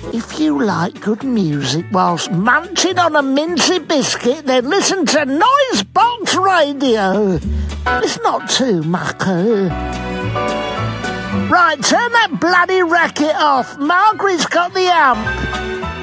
If you like good music whilst munching on a minty biscuit, then listen to Noisebox Radio. It's not too mucker. Right, turn that bloody racket off. Margaret's got the amp.